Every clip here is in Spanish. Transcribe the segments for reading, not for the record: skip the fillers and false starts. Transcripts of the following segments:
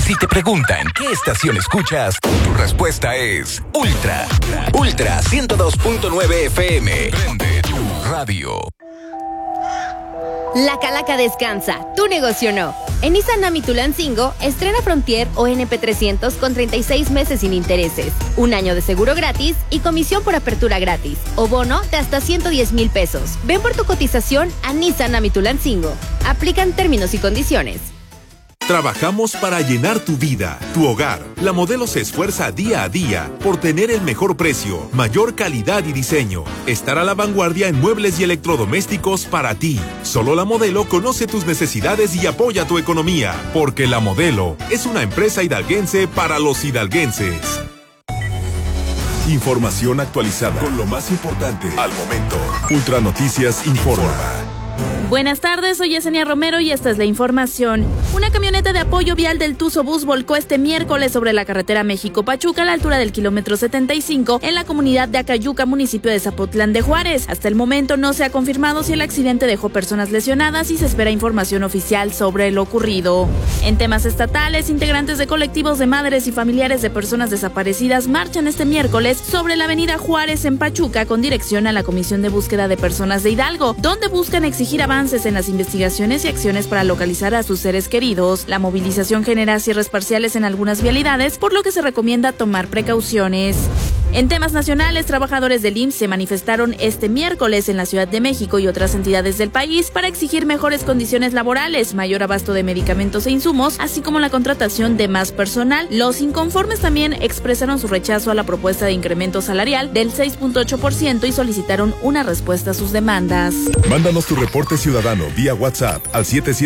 Si te preguntan qué estación escuchas, tu respuesta es Ultra. Ultra 102.9 FM. Prende tu radio. La Calaca descansa, tu negocio no. En Nissan Nami Tulancingo, estrena Frontier o NP300 con 36 meses sin intereses, 1 año de seguro gratis y comisión por apertura gratis, o bono de hasta 110,000 pesos. Ven por tu cotización a Nissan Nami Tulancingo. Aplican términos y condiciones. Trabajamos para llenar tu vida, tu hogar. La Modelo se esfuerza día a día por tener el mejor precio, mayor calidad y diseño. Estar a la vanguardia en muebles y electrodomésticos para ti. Solo La Modelo conoce tus necesidades y apoya tu economía, porque La Modelo es una empresa hidalguense para los hidalguenses. Información actualizada con lo más importante al momento. Ultra Noticias informa. Buenas tardes, soy Yesenia Romero y esta es la información. Una camioneta de apoyo vial del Tuzo Bus volcó este miércoles sobre la carretera México-Pachuca a la altura del kilómetro 75 en la comunidad de Acayuca, municipio de Zapotlán de Juárez. Hasta el momento no se ha confirmado si el accidente dejó personas lesionadas y se espera información oficial sobre lo ocurrido. En temas estatales, integrantes de colectivos de madres y familiares de personas desaparecidas marchan este miércoles sobre la avenida Juárez en Pachuca con dirección a la Comisión de Búsqueda de Personas de Hidalgo, donde buscan exigir avances en las investigaciones y acciones para localizar a sus seres queridos. La movilización genera cierres parciales en algunas vialidades, por lo que se recomienda tomar precauciones. En temas nacionales, trabajadores del IMSS se manifestaron este miércoles en la Ciudad de México y otras entidades del país para exigir mejores condiciones laborales, mayor abasto de medicamentos e insumos, así como la contratación de más personal. Los inconformes también expresaron su rechazo a la propuesta de incremento salarial del 6.8% y solicitaron una respuesta a sus demandas. Mándanos tu reporte ciudadano vía WhatsApp al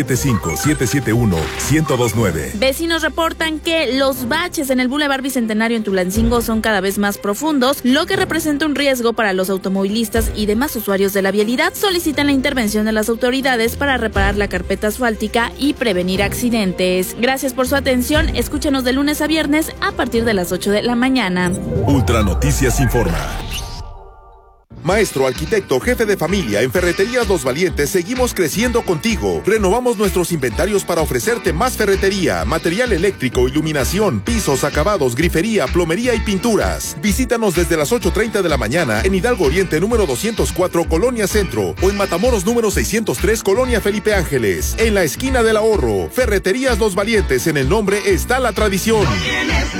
775-771-1029. Vecinos reportan que los baches en el Boulevard Bicentenario en Tulancingo son cada vez más profundos, lo que representa un riesgo para los automovilistas y demás usuarios de la vialidad. Solicitan la intervención de las autoridades para reparar la carpeta asfáltica y prevenir accidentes. Gracias por su atención. Escúchanos de lunes a viernes a partir de las 8 de la mañana. Ultra Noticias informa. Maestro, arquitecto, jefe de familia, en Ferreterías Los Valientes seguimos creciendo contigo. Renovamos nuestros inventarios para ofrecerte más ferretería, material eléctrico, iluminación, pisos, acabados, grifería, plomería y pinturas. Visítanos desde las 8:30 de la mañana en Hidalgo Oriente número 204, Colonia Centro, o en Matamoros número 603, Colonia Felipe Ángeles. En la esquina del ahorro, Ferreterías Los Valientes, en el nombre está la tradición.